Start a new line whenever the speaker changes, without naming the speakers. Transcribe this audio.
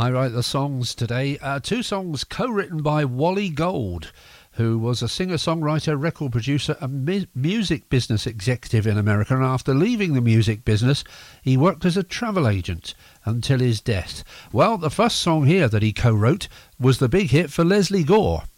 I write the songs today. Two songs co-written by Wally Gold, who was a singer-songwriter, record producer and music business executive in America. And after leaving the music business, he worked as a travel agent until his death. Well, the first song here that he co-wrote was the big hit for Leslie Gore.